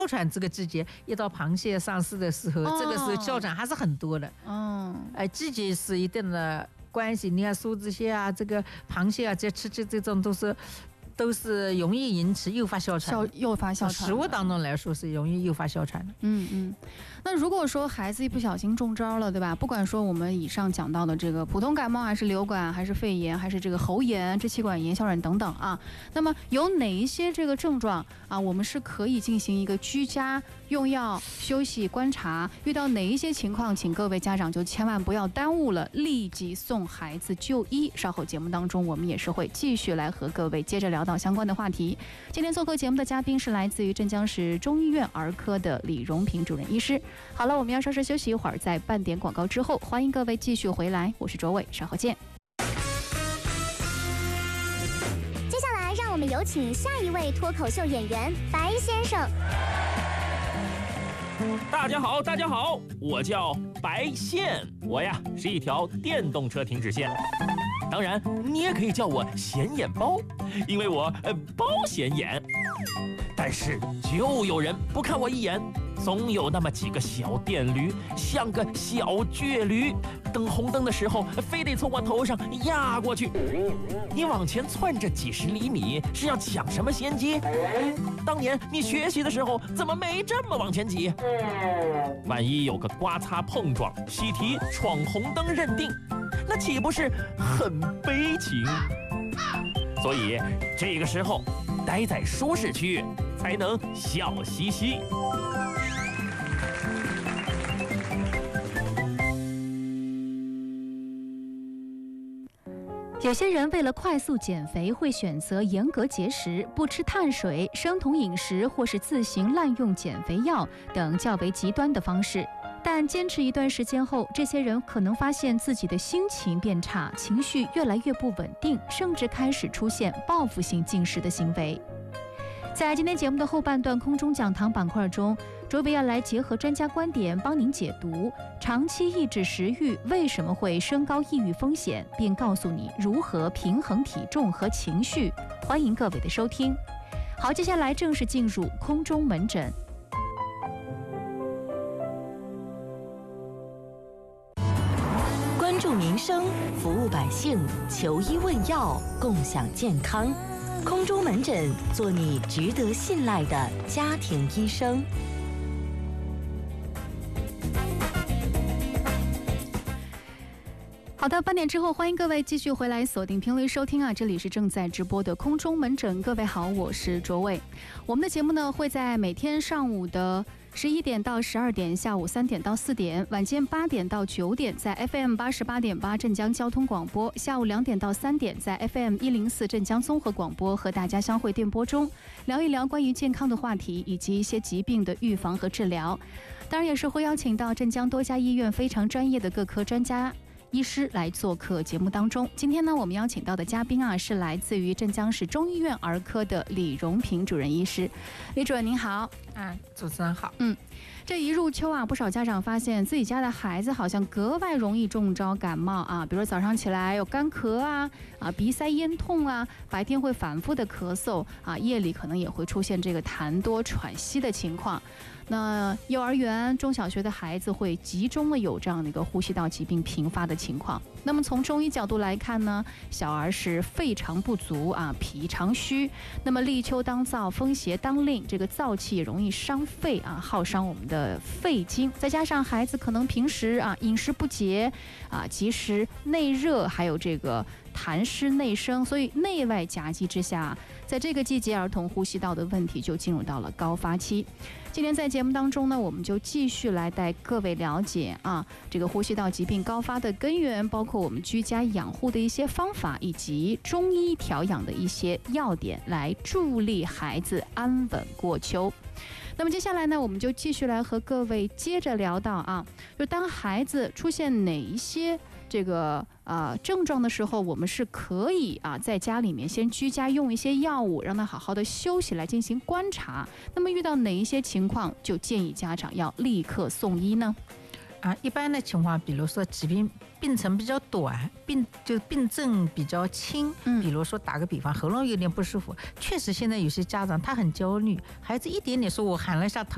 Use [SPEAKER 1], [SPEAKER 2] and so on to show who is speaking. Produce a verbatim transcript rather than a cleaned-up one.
[SPEAKER 1] 产这个季节，一到螃蟹上市的时候，哦、这个时候哮喘还是很多的。
[SPEAKER 2] 嗯，
[SPEAKER 1] 哎，季节是一定的关系。你看梭子蟹啊，这个螃蟹啊，这吃吃这种都是。都是容易引起诱发哮喘，
[SPEAKER 2] 诱发哮喘。
[SPEAKER 1] 食物当中来说是容易诱发哮喘的。
[SPEAKER 2] 嗯嗯。那如果说孩子一不小心中招了，对吧？不管说我们以上讲到的这个普通感冒，还是流感，还是肺炎，还是这个喉炎、支气管炎、哮喘等等啊，那么有哪一些这个症状啊，我们是可以进行一个居家用药、休息观察？遇到哪一些情况，请各位家长就千万不要耽误了，立即送孩子就医。稍后节目当中，我们也是会继续来和各位接着聊到相关的话题。今天做客节目的嘉宾是来自于镇江市中医院儿科的李荣平主任医师。好了，我们要稍事休息一会儿，在半点广告之后，欢迎各位继续回来，我是卓伟，稍后见。
[SPEAKER 3] 接下来让我们有请下一位脱口秀演员白先生。
[SPEAKER 4] 大家好，大家好，我叫白线，我呀是一条电动车停止线。当然，你也可以叫我显眼包，因为我呃包显眼。但是就有人不看我一眼，总有那么几个小电驴，像个小倔驴，等红灯的时候非得从我头上压过去。你往前窜着几十厘米，是要抢什么先机？当年你学习的时候怎么没这么往前挤？万一有个刮擦碰撞、习题闯红灯认定，那岂不是很悲情？所以这个时候待在舒适区才能笑嘻嘻。
[SPEAKER 5] 有些人为了快速减肥，会选择严格节食，不吃碳水、生酮饮食，或是自行滥用减肥药等较为极端的方式。但坚持一段时间后，这些人可能发现自己的心情变差，情绪越来越不稳定，甚至开始出现报复性进食的行为。在今天节目的后半段空中讲堂板块中，卓伟要来结合专家观点帮您解读长期抑制食欲为什么会升高抑郁风险，并告诉你如何平衡体重和情绪。欢迎各位的收听。好，接下来正式进入空中门诊。
[SPEAKER 6] 关注民生，服务百姓，求医问药，共享健康。空中门诊，做你值得信赖的家庭医生。
[SPEAKER 2] 好的，半点之后，欢迎各位继续回来锁定频率收听啊！这里是正在直播的空中门诊，各位好，我是卓伟。我们的节目呢会在每天上午的十一点到十二点，下午三点到四点，晚间八点到九点，在 F M 八十八点八镇江交通广播；下午两点到三点，在 F M 一零四镇江综合广播和大家相会电波中，聊一聊关于健康的话题以及一些疾病的预防和治疗。当然，也是会邀请到镇江多家医院非常专业的各科专家医师来做客节目当中。今天呢，我们邀请到的嘉宾啊，是来自于镇江市中医院儿科的李荣平主任医师。李主任您好。
[SPEAKER 1] 啊，主持人好。
[SPEAKER 2] 嗯，这一入秋啊，不少家长发现自己家的孩子好像格外容易中招感冒啊，比如早上起来有干咳啊，啊鼻塞咽痛啊，白天会反复的咳嗽啊，夜里可能也会出现这个痰多喘息的情况。那幼儿园、中小学的孩子会集中的有这样的一个呼吸道疾病频发的情况。那么从中医角度来看呢，小儿是肺常不足啊，脾常虚。那么立秋当燥，风邪当令，这个燥气也容易伤肺啊，耗伤我们的肺经。再加上孩子可能平时啊饮食不节啊，及时内热，还有这个痰湿内生，所以内外夹击之下，在这个季节，儿童呼吸道的问题就进入到了高发期。今天在节目当中呢，我们就继续来带各位了解啊，这个呼吸道疾病高发的根源，包括我们居家养护的一些方法，以及中医调养的一些要点，来助力孩子安稳过秋。那么接下来呢，我们就继续来和各位接着聊到啊，就当孩子出现哪一些这个呃症状的时候，我们是可以啊在家里面先居家用一些药物，让他好好的休息来进行观察。那么遇到哪一些情况，就建议家长要立刻送医呢？
[SPEAKER 1] 啊，一般的情况，比如说疾病病程比较短，病就病症比较轻，
[SPEAKER 2] 嗯，
[SPEAKER 1] 比如说打个比方，喉咙有点不舒服，确实现在有些家长他很焦虑，孩子一点点说我喊了一下头